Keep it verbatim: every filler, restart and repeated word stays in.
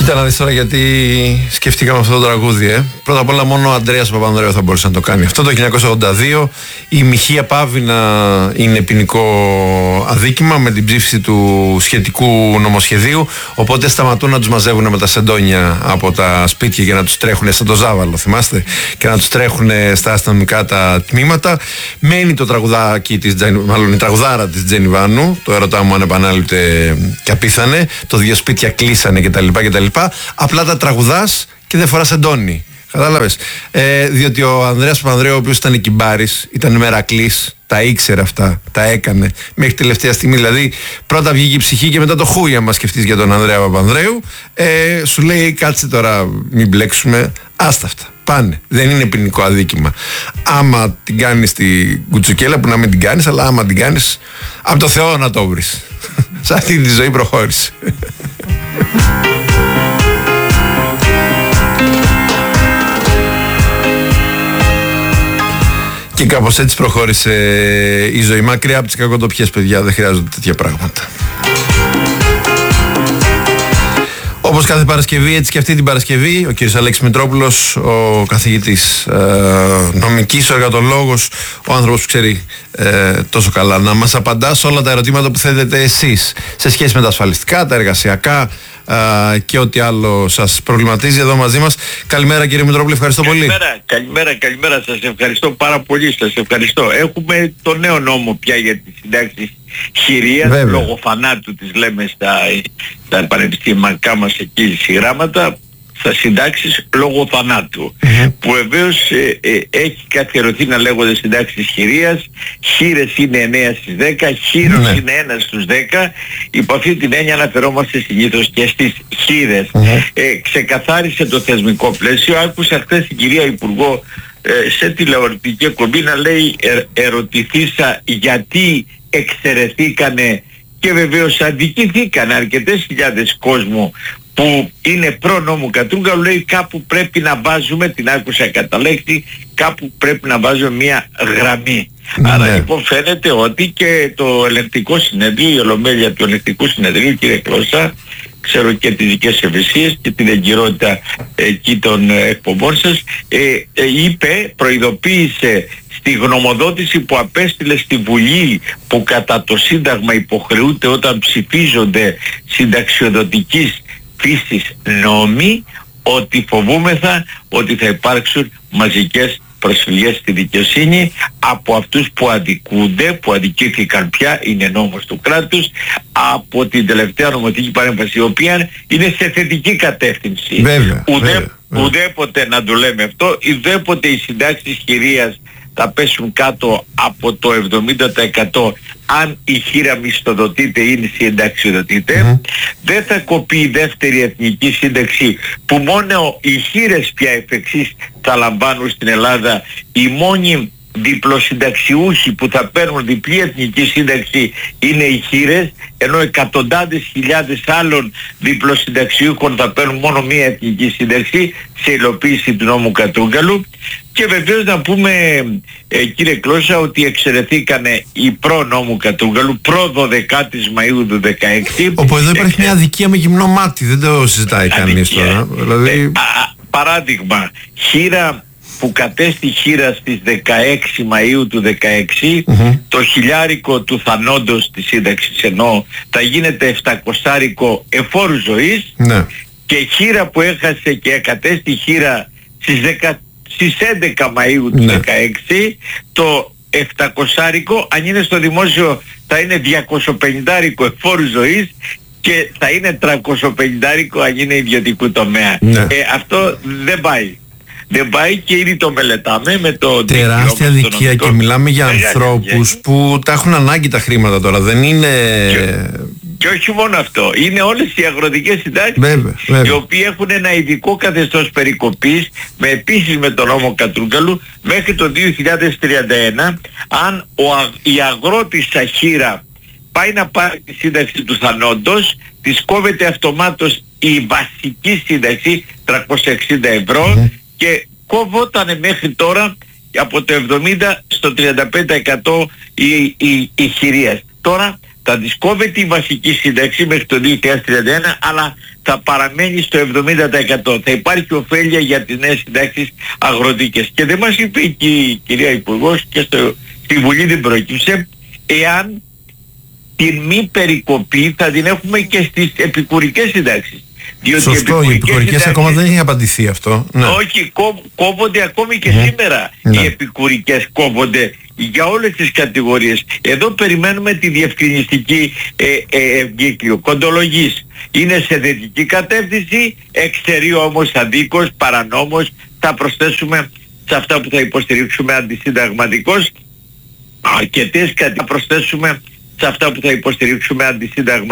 Κοίτα να δεις τώρα γιατί σκεφτήκαμε αυτό το τραγούδι. Ε. Πρώτα απ' όλα μόνο ο Ανδρέας Παπανδρέου θα μπορούσε να το κάνει. Αυτό το χίλια εννιακόσια ογδόντα δύο η Μιχεία πάβει να είναι ποινικό αδίκημα με την ψήφιση του σχετικού νομοσχεδίου. Οπότε σταματούν να τους μαζεύουν με τα σεντόνια από τα σπίτια για να τους τρέχουν σαν το Ζάβαλο, θυμάστε, και να τους τρέχουν στα αστυνομικά τα τμήματα. Μένει το τραγουδάκι της, μάλλον η τραγουδάρα της Τζενιβάνου, το ερωτά μου ανεπανάληπτε και απίθανε. Το δύο σπίτια κλείσανε κτλ. κτλ. Απλά τα τραγουδάς και δεν φοράς εντόνι. Κατάλαβες. Ε, διότι ο Ανδρέας Παπανδρέου, ο οποίος ήταν κυμπάρης, ήταν μερακλής, τα ήξερε αυτά, τα έκανε μέχρι τελευταία στιγμή. Δηλαδή, πρώτα βγήκε η ψυχή και μετά το χούι, άμα σκεφτείς για τον Ανδρέα Παπανδρέου. Ε, σου λέει, κάτσε τώρα, μην μπλέξουμε. Άστα αυτά. Πάνε. Δεν είναι ποινικό αδίκημα. Άμα την κάνεις την κουτσουκέλα, που να μην την κάνεις, αλλά άμα την κάνεις, από το Θεό να το βρεις. Σε αυτή τη ζωή προχώρησε. Και κάπως έτσι προχώρησε η ζωή. Μακριά από τις κακοτοπιές, παιδιά, δεν χρειάζονται τέτοια πράγματα. Όπως κάθε Παρασκευή, έτσι και αυτή την Παρασκευή, ο κ. Αλέξης Μητρόπουλος, ο καθηγητής ε, νομικής, ο εργατολόγος, ο άνθρωπος που ξέρει ε, τόσο καλά να μας απαντά σε όλα τα ερωτήματα που θέτετε εσείς σε σχέση με τα ασφαλιστικά, τα εργασιακά ε, και ό,τι άλλο σας προβληματίζει εδώ μαζί μας. Καλημέρα κύριε Μητρόπουλο, ευχαριστώ καλημέρα, πολύ. Καλημέρα, καλημέρα, σας ευχαριστώ πάρα πολύ, σας ευχαριστώ. Έχουμε το νέο νόμο πια για τις συντάξεις χειρίας, λόγω θανάτου τις λέμε στα, στα πανεπιστημιακά μας εκεί συγγράμματα, θα συντάξεις λόγω θανάτου, mm-hmm. που βεβαίως ε, ε, έχει καθιερωθεί να λέγονται συντάξεις χειρίας. Χείρες είναι εννέα στις δέκα, χείρος mm-hmm. είναι ένα στους δέκα. Υπό αυτή την έννοια αναφερόμαστε συνήθως και στις χείρες. Mm-hmm. ε, ξεκαθάρισε το θεσμικό πλαίσιο. Άκουσα χθες την κυρία Υπουργό ε, σε τηλεοπτική εκπομπή να λέει ε, ερωτηθήσα γιατί εξαιρεθήκανε, και βεβαίως αντικηθήκαν αρκετές χιλιάδες κόσμου που είναι προ νόμου Κατρούγκαλου. Λέει κάπου πρέπει να βάζουμε, την άκουσα κατά λέξη, κάπου πρέπει να βάζουμε μια γραμμή. Ναι. Άρα λοιπόν φαίνεται ότι και το ελεγκτικό συνεδρίο, η ολομέλεια του ελεγκτικού συνεδρίου, κύριε Κλώσσα, ξέρω και τις δικές ευαισθησίες και την εγκυρότητα εκεί των εκπομπών σας, ε, ε, είπε, προειδοποίησε στη γνωμοδότηση που απέστειλε στη Βουλή, που κατά το Σύνταγμα υποχρεούται όταν ψηφίζονται συνταξιοδοτικής φύσης νόμοι, ότι φοβούμεθα ότι θα υπάρξουν μαζικές προσφυγές στη δικαιοσύνη από αυτούς που αδικούνται, που αδικήθηκαν πια, είναι νόμος του κράτους, από την τελευταία νομοθετική παρέμβαση, η οποία είναι σε θετική κατεύθυνση. Βέβαια, Ουδέ, βέβαια, βέβαια. Ουδέποτε να το λέμε αυτό, ουδέποτε οι συντάξεις χειρίας θα πέσουν κάτω από το εβδομήντα τοις εκατό αν η χείρα μισθοδοτείται ή συνταξιοδοτείται. Mm-hmm. Δεν θα κοπεί η δεύτερη εθνική σύνταξη, που μόνο οι χείρες πια εφ' εξής θα λαμβάνουν στην Ελλάδα. Οι μόνοι διπλοσυνταξιούχοι που θα παίρνουν διπλή εθνική σύνταξη είναι οι χείρες, ενώ εκατοντάδες χιλιάδες άλλων διπλοσυνταξιούχων θα παίρνουν μόνο μία εθνική σύνταξη σε υλοποίηση του νόμου Κατρούγκαλου. Και βεβαίως να πούμε ε, κύριε Κλώσσα, ότι εξαιρεθήκανε οι προ νόμου Κατρούγκαλου προ δώδεκα Μαΐου του δεκαέξι. Όπου εδώ υπάρχει μια αδικία με γυμνό μάτι, δεν το συζητάει κανείς τώρα. Δηλαδή... Ε, α, παράδειγμα, χείρα που κατέστη χείρα στις δεκαέξι Μαΐου του δεκαέξι, mm-hmm. το χιλιάρικο του θανόντος της σύνταξης, ενώ θα γίνεται εφτακοσάρικο εφόρου ζωής, ναι. Και χείρα που έχασε και κατέστη χείρα στις, δεκα, στις έντεκα Μαΐου του ναι. δεκαέξι, το εφτακοσάρικο αν είναι στο δημόσιο θα είναι διακοσιοπενηντάρικο εφόρου ζωής, και θα είναι τριακοσιοπενηντάρικο αν είναι ιδιωτικού τομέα. Ναι. Ε, αυτό δεν πάει. Δεν πάει και ήδη το μελετάμε με το... Τεράστια δικία, και μιλάμε για ανθρώπους που τα έχουν ανάγκη τα χρήματα τώρα, δεν είναι... Και, και όχι μόνο αυτό, είναι όλες οι αγροτικές συντάξεις, βέβαια, βέβαια. οι οποίοι έχουν ένα ειδικό καθεστώς περικοπής, με επίσης με τον νόμο Κατρούγκαλου, μέχρι το δύο χιλιάδες τριάντα ένα, αν ο, η αγρότης στα χείρα πάει να πάρει τη σύνταξη του θανόντος, της κόβεται αυτομάτως η βασική σύνταξη, τριακόσια εξήντα ευρώ, mm-hmm. και κόβοτανε μέχρι τώρα από το εβδομήντα στο τριάντα πέντε τοις εκατό η, η, η χειρίας. Τώρα Θα της κόβεται η βασική σύνταξη μέχρι το δύο χιλιάδες τριάντα ένα, αλλά θα παραμένει στο εβδομήντα τοις εκατό. Θα υπάρχει ωφέλεια για τις νέες συντάξεις αγροτικές. Και δεν μας είπε και η κυρία Υπουργός και στο, στη Βουλή δεν πρόκειψε, εάν την μη περικοπή θα την έχουμε και στις επικουρικές συντάξεις. Διότι σωστό, οι επικουρικές συντάξεις, ακόμα δεν έχει απαντηθεί αυτό. Ναι. Όχι, κό, κόβονται ακόμη και mm. σήμερα ναι. οι επικουρικές κόβονται για όλες τις κατηγορίες. Εδώ περιμένουμε τη διευκρινιστική ε, ε, ευγύκλιο. Κοντολογής είναι σε θετική κατεύθυνση, εξαιρεί όμως αδίκως, παρανόμως, θα προσθέσουμε σε αυτά που θα υποστηρίξουμε αντισυνταγματικώς, αρκετές κάτι θα προσθέσουμε σε αυτά που θα υποστηρίξουμε αντισυνταγματικώς.